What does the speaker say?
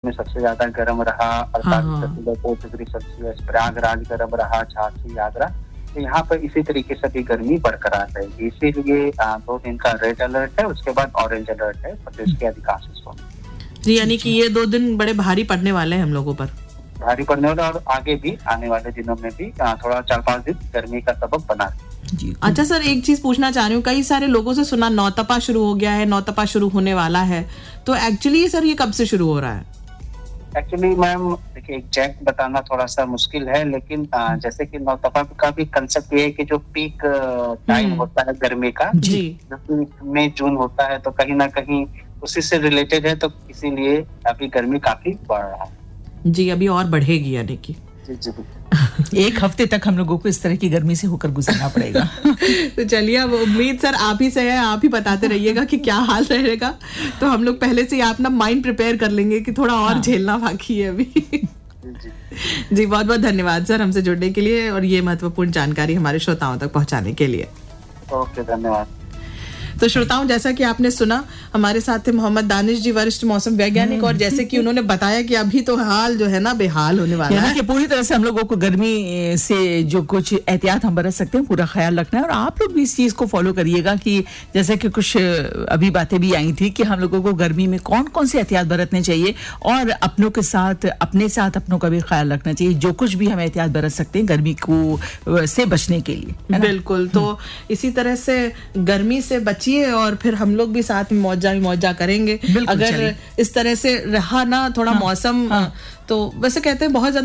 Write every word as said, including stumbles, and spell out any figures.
में सबसे ज्यादा गर्म रहा, अड़तालीस दशमलव दो डिग्री सेल्सियस। प्रयागराज गर्म रहा, झांसी, आगरा। तो यहाँ पर इसी तरीके से भी गर्मी बरकरार रहेगी, इसीलिए दो दिन का रेड अलर्ट है, उसके बाद ऑरेंज अलर्ट है प्रदेश के अधिकांश हिस्सों में। जी, यानी कि ये दो दिन बड़े भारी पड़ने वाले हैं हम लोगों पर। भारी पड़ने वाले, और आगे भी आने वाले दिनों में भी थोड़ा चार पांच दिन गर्मी का सबब बना जी। अच्छा सर, एक चीज पूछना चाह रही हूँ, कई सारे लोगों से सुना नौतपा शुरू हो गया है, नौतपा शुरू होने वाला है, तो एक्चुअली सर ये कब से शुरू हो रहा है? एक्चुअली मैम देखिए, एग्जैक्ट बताना थोड़ा सा मुश्किल है, लेकिन आ, जैसे कि नौतपा का भी कंसेप्ट ये है कि जो पीक टाइम होता है गर्मी का, जी, मई जून होता है, तो कहीं ना कहीं उसी से रिलेटेड है, तो इसीलिए अभी गर्मी काफी बढ़ रहा है। जी, अभी और बढ़ेगी यानी कि। जी जी एक हफ्ते तक हम लोगों को इस तरह की गर्मी से होकर गुजरना पड़ेगा। तो चलिए, अब उम्मीद सर आप ही से है, आप ही बताते रहिएगा कि क्या हाल रहेगा, तो हम लोग पहले से ही अपना माइंड प्रिपेयर कर लेंगे कि थोड़ा और हाँ। झेलना बाकी है अभी। जी, बहुत बहुत धन्यवाद सर हमसे जुड़ने के लिए और ये महत्वपूर्ण जानकारी हमारे श्रोताओं तक पहुंचाने के लिए। ओके, धन्यवाद। तो श्रोताओं, जैसा कि आपने सुना, हमारे साथ थे मोहम्मद दानिश जी, वरिष्ठ मौसम वैज्ञानिक, और जैसे कि उन्होंने बताया कि अभी तो हाल जो है ना बेहाल होने वाला है, कि पूरी तरह से हम लोगों को गर्मी से जो कुछ एहतियात हम बरत सकते हैं पूरा ख्याल रखना है, और आप लोग भी इस चीज को फॉलो करिएगा कि जैसे कि कुछ अभी बातें भी आई थी कि हम लोगों को गर्मी में कौन कौन से एहतियात बरतने चाहिए, और अपनों के साथ अपने साथ अपनों का भी ख्याल रखना चाहिए, जो कुछ भी हम एहतियात बरत सकते हैं गर्मी को से बचने के लिए। बिल्कुल, तो इसी तरह से गर्मी से बचिए और फिर हम लोग भी साथ में मौजा भी मौजा करेंगे। अगर इस तरह से रहा ना थोड़ा हाँ, मौसम हाँ, तो वैसे कहते हैं बहुत